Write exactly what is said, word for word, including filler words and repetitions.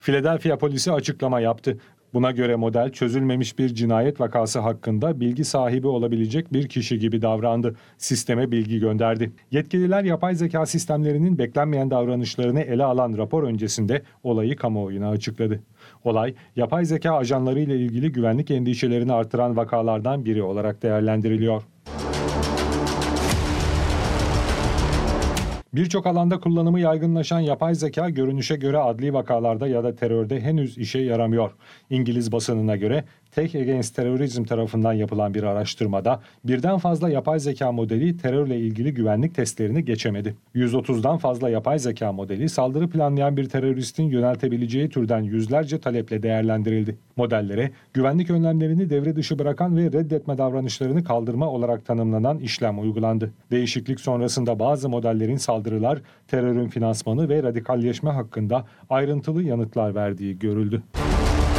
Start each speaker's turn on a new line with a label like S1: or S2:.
S1: Philadelphia polisi açıklama yaptı. Buna göre model çözülmemiş bir cinayet vakası hakkında bilgi sahibi olabilecek bir kişi gibi davrandı. Sisteme bilgi gönderdi. Yetkililer yapay zeka sistemlerinin beklenmeyen davranışlarını ele alan rapor öncesinde olayı kamuoyuna açıkladı. Olay, yapay zeka ajanları ile ilgili güvenlik endişelerini artıran vakalardan biri olarak değerlendiriliyor. Birçok alanda kullanımı yaygınlaşan yapay zeka görünüşe göre adli vakalarda ya da terörde henüz işe yaramıyor. İngiliz basınına göre Tech Against Terrorism tarafından yapılan bir araştırmada birden fazla yapay zeka modeli terörle ilgili güvenlik testlerini geçemedi. yüz otuzdan fazla yapay zeka modeli saldırı planlayan bir teröristin yöneltebileceği türden yüzlerce taleple değerlendirildi. Modellere güvenlik önlemlerini devre dışı bırakan ve reddetme davranışlarını kaldırma olarak tanımlanan işlem uygulandı. Değişiklik sonrasında bazı modellerin saldırılar, terörün finansmanı ve radikalleşme hakkında ayrıntılı yanıtlar verdiği görüldü.